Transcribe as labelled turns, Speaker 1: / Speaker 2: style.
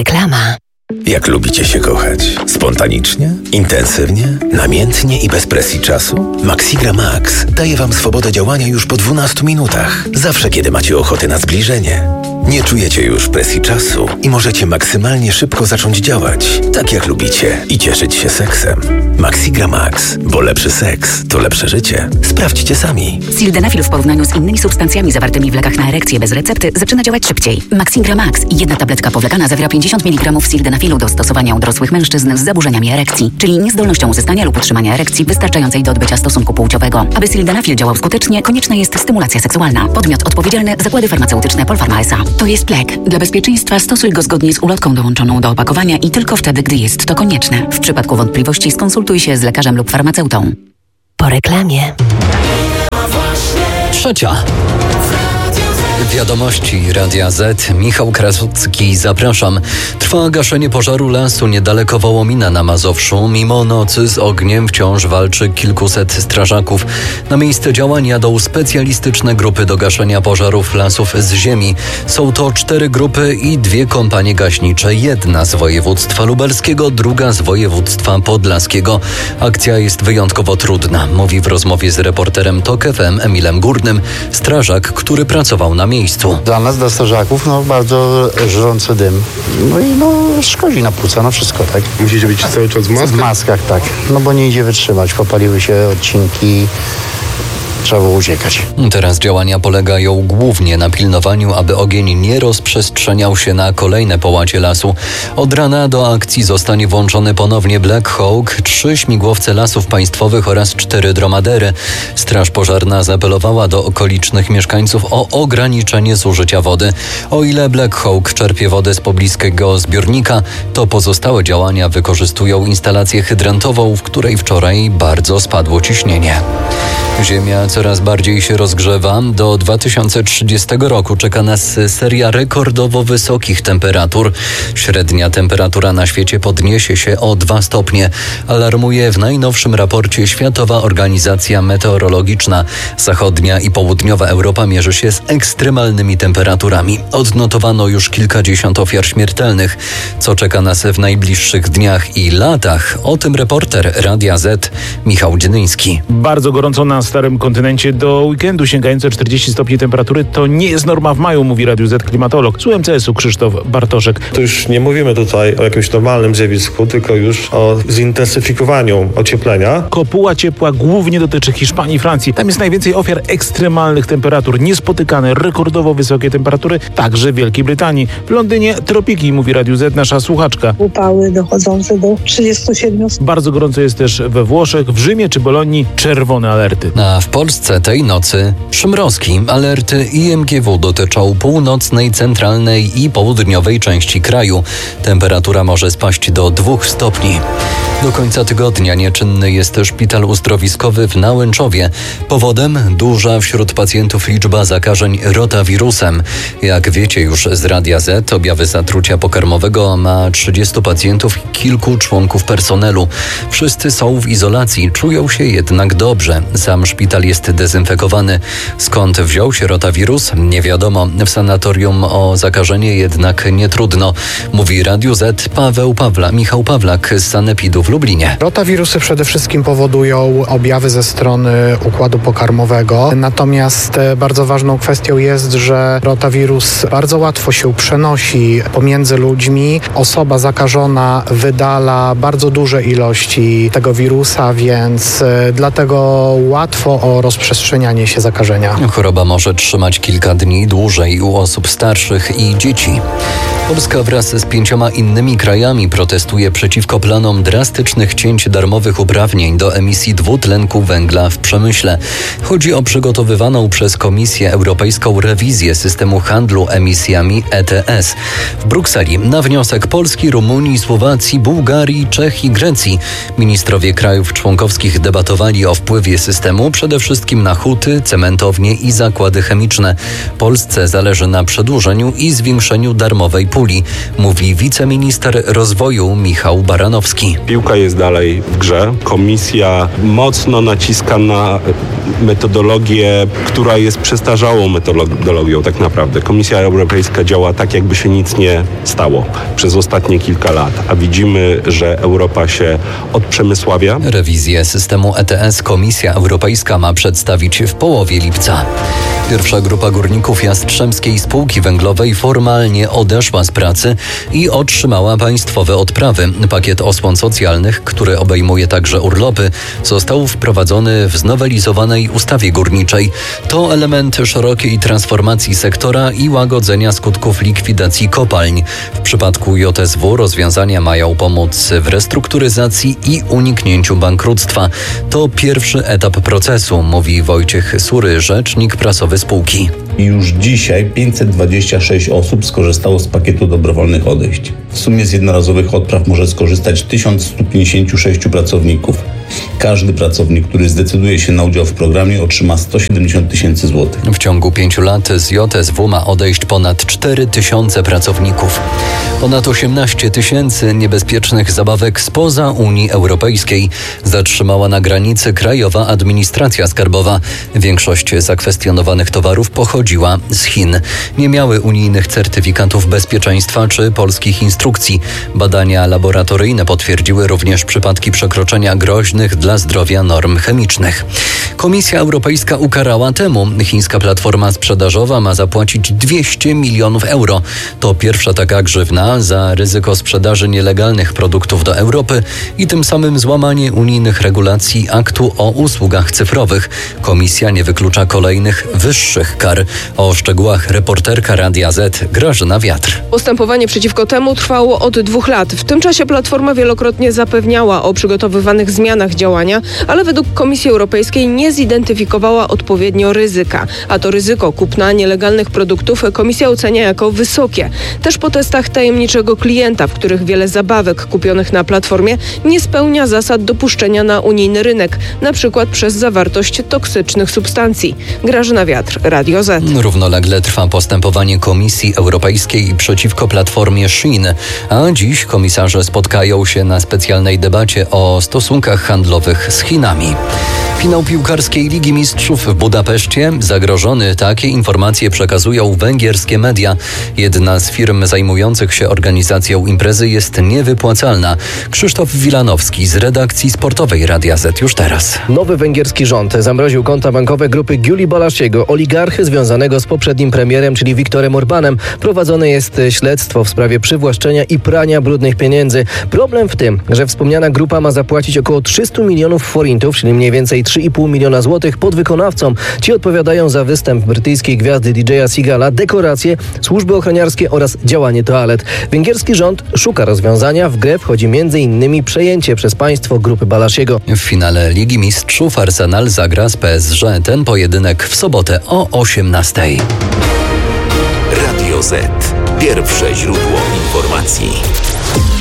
Speaker 1: Reklama.
Speaker 2: Jak lubicie się kochać? Spontanicznie? Intensywnie? Namiętnie i bez presji czasu? Maxigra Max daje Wam swobodę działania już po 12 minutach. Zawsze, kiedy macie ochotę na zbliżenie. Nie czujecie już presji czasu i możecie maksymalnie szybko zacząć działać, tak jak lubicie, i cieszyć się seksem. Maxigra Max, bo lepszy seks to lepsze życie. Sprawdźcie sami.
Speaker 1: Sildenafil w porównaniu z innymi substancjami zawartymi w lekach na erekcję bez recepty zaczyna działać szybciej. Maxigra Max i jedna tabletka powlekana zawiera 50 mg sildenafilu do stosowania u dorosłych mężczyzn z zaburzeniami erekcji, czyli niezdolnością uzyskania lub utrzymania erekcji wystarczającej do odbycia stosunku płciowego. Aby sildenafil działał skutecznie, konieczna jest stymulacja seksualna. Podmiot odpowiedzialny: Zakłady Farmaceutyczne Polpharma S.A. To jest lek. Dla bezpieczeństwa stosuj go zgodnie z ulotką dołączoną do opakowania i tylko wtedy, gdy jest to konieczne. W przypadku wątpliwości skonsultuj się z lekarzem lub farmaceutą. Po reklamie.
Speaker 3: Trzecia. Wiadomości Radia Z. Michał Krasucki, zapraszam. Trwa gaszenie pożaru lasu niedaleko Wołomina na Mazowszu. Mimo nocy z ogniem wciąż walczy kilkuset strażaków. Na miejsce działań jadą specjalistyczne grupy do gaszenia pożarów lasów z ziemi. Są to 4 grupy i 2 kompanie gaśnicze. Jedna z województwa lubelskiego, druga z województwa podlaskiego. Akcja jest wyjątkowo trudna, mówi w rozmowie z reporterem TOK FM Emilem Górnym strażak, który pracował na miejscu.
Speaker 4: Dla nas, dla strażaków, bardzo żrący dym. Szkodzi na płuca, wszystko, tak?
Speaker 5: Musicie być cały czas w maskach?
Speaker 4: W maskach, tak. Bo nie idzie wytrzymać. Popaliły się odcinki. Trzeba było uciekać.
Speaker 3: Teraz działania polegają głównie na pilnowaniu, aby ogień nie rozprzestrzeniał się na kolejne połacie lasu. Od rana do akcji zostanie włączony ponownie Black Hawk, 3 śmigłowce lasów państwowych oraz 4 dromadery. Straż pożarna zaapelowała do okolicznych mieszkańców o ograniczenie zużycia wody. O ile Black Hawk czerpie wodę z pobliskiego zbiornika, to pozostałe działania wykorzystują instalację hydrantową, w której wczoraj bardzo spadło ciśnienie. Ziemia coraz bardziej się rozgrzewa. Do 2030 roku czeka nas seria rekordowo wysokich temperatur. Średnia temperatura na świecie podniesie się o 2 stopnie. Alarmuje w najnowszym raporcie Światowa Organizacja Meteorologiczna. Zachodnia i południowa Europa mierzy się z ekstremalnymi temperaturami. Odnotowano już kilkadziesiąt ofiar śmiertelnych. Co czeka nas w najbliższych dniach i latach? O tym reporter Radia Z Michał Dzienyński.
Speaker 6: Bardzo gorąco na starym kontynencie. Do weekendu sięgające 40 stopni temperatury to nie jest norma w maju, mówi Radiu Z klimatolog z UMCS-u Krzysztof Bartoszek.
Speaker 5: To już nie mówimy tutaj o jakimś normalnym zjawisku, tylko już o zintensyfikowaniu ocieplenia.
Speaker 6: Kopuła ciepła głównie dotyczy Hiszpanii i Francji. Tam jest najwięcej ofiar ekstremalnych temperatur. Niespotykane, rekordowo wysokie temperatury także w Wielkiej Brytanii. W Londynie tropiki, mówi Radiu Z nasza słuchaczka.
Speaker 7: Upały dochodzące do 37.
Speaker 6: Bardzo gorąco jest też we Włoszech, w Rzymie czy Bolonii czerwone alerty.
Speaker 3: A w Polsce tej nocy przymrozki. Alerty IMGW dotyczą północnej, centralnej i południowej części kraju. Temperatura może spaść do 2 stopni. Do końca tygodnia nieczynny jest szpital uzdrowiskowy w Nałęczowie. Powodem duża wśród pacjentów liczba zakażeń rotawirusem. Jak wiecie już z Radia Z, objawy zatrucia pokarmowego ma 30 pacjentów i kilku członków personelu. Wszyscy są w izolacji, czują się jednak dobrze. Sam szpital jest dezynfekowany. Skąd wziął się rotawirus? Nie wiadomo. W sanatorium o zakażenie jednak nie trudno. Mówi Radiu Z Michał Pawlak z Sanepidu w Lublinie.
Speaker 8: Rotawirusy przede wszystkim powodują objawy ze strony układu pokarmowego. Natomiast bardzo ważną kwestią jest, że rotawirus bardzo łatwo się przenosi pomiędzy ludźmi. Osoba zakażona wydala bardzo duże ilości tego wirusa, więc dlatego łatwo o rozprzestrzenianie się zakażenia.
Speaker 3: Choroba może trzymać kilka dni dłużej u osób starszych i dzieci. Polska wraz z 5 innymi krajami protestuje przeciwko planom drastycznych cięć darmowych uprawnień do emisji dwutlenku węgla w przemyśle. Chodzi o przygotowywaną przez Komisję Europejską rewizję systemu handlu emisjami ETS. W Brukseli na wniosek Polski, Rumunii, Słowacji, Bułgarii, Czech i Grecji ministrowie krajów członkowskich debatowali o wpływie systemu przede wszystkim na huty, cementownie i zakłady chemiczne. Polsce zależy na przedłużeniu i zwiększeniu darmowej puli, mówi wiceminister rozwoju Michał Baranowski.
Speaker 9: Piłka jest dalej w grze. Komisja mocno naciska na metodologię, która jest przestarzałą metodologią tak naprawdę. Komisja Europejska działa tak, jakby się nic nie stało. przez ostatnie kilka lat, a widzimy, że Europa się odprzemysławia.
Speaker 3: Rewizję systemu ETS Komisja Europejska ma przedstawić w połowie lipca. Pierwsza grupa górników Jastrzębskiej Spółki Węglowej formalnie odeszła z pracy i otrzymała państwowe odprawy. Pakiet osłon socjalnych, który obejmuje także urlopy, został wprowadzony w znowelizowanej ustawie górniczej. To element szerokiej transformacji sektora i łagodzenia skutków likwidacji kopalń. W przypadku JSW rozwiązania mają pomóc w restrukturyzacji i uniknięciu bankructwa. To pierwszy etap procesu, mówi Wojciech Sury, rzecznik prasowy spółki.
Speaker 10: Już dzisiaj 526 osób skorzystało z pakietu dobrowolnych odejść. W sumie z jednorazowych odpraw może skorzystać 1156 pracowników. Każdy pracownik, który zdecyduje się na udział w programie, otrzyma 170 tysięcy złotych.
Speaker 3: W ciągu 5 lat z JSW ma odejść ponad 4 tysiące pracowników. Ponad 18 tysięcy niebezpiecznych zabawek spoza Unii Europejskiej zatrzymała na granicy Krajowa Administracja Skarbowa. Większość zakwestionowanych towarów pochodziła z Chin. Nie miały unijnych certyfikatów bezpieczeństwa czy polskich instrukcji. Badania laboratoryjne potwierdziły również przypadki przekroczenia groźnych dla zdrowia norm chemicznych. Komisja Europejska ukarała temu. Chińska platforma sprzedażowa ma zapłacić 200 milionów euro. To pierwsza taka grzywna za ryzyko sprzedaży nielegalnych produktów do Europy i tym samym złamanie unijnych regulacji aktu o usługach cyfrowych. Komisja nie wyklucza kolejnych wyższych kar. O szczegółach reporterka Radia Z Grażyna Wiatr.
Speaker 11: Postępowanie przeciwko temu trwało od 2 lat. W tym czasie platforma wielokrotnie zapewniała o przygotowywanych zmianach działania, ale według Komisji Europejskiej nie zidentyfikowała odpowiednio ryzyka. A to ryzyko kupna nielegalnych produktów Komisja ocenia jako wysokie. Też po testach tajemniczego klienta, w których wiele zabawek kupionych na platformie nie spełnia zasad dopuszczenia na unijny rynek, na przykład przez zawartość toksycznych substancji. Grażyna Wiatr, Radio Z.
Speaker 3: Równolegle trwa postępowanie Komisji Europejskiej przeciwko platformie Shein, a dziś komisarze spotkają się na specjalnej debacie o stosunkach handlowych z Chinami. Finał piłkarskiej Ligi Mistrzów w Budapeszcie zagrożony. Takie informacje przekazują węgierskie media. Jedna z firm zajmujących się organizacją imprezy jest niewypłacalna. Krzysztof Wilanowski z redakcji sportowej Radia Z już teraz.
Speaker 12: Nowy węgierski rząd zamroził konta bankowe grupy Gyuli Balasiego, oligarchy związanego z poprzednim premierem, czyli Viktorem Orbánem. Prowadzone jest śledztwo w sprawie przywłaszczenia i prania brudnych pieniędzy. Problem w tym, że wspomniana grupa ma zapłacić około 300 milionów forintów, czyli mniej więcej 3,5 miliona złotych podwykonawcom. Ci odpowiadają za występ brytyjskiej gwiazdy DJ-a Sigala, dekoracje, służby ochroniarskie oraz działanie toalet. Węgierski rząd szuka rozwiązania. W grę wchodzi m.in. przejęcie przez państwo grupy Balasiego.
Speaker 3: W finale Ligi Mistrzów Arsenal zagra z PSG. Ten pojedynek w sobotę o 18:00.
Speaker 2: Radio Z. Pierwsze źródło informacji.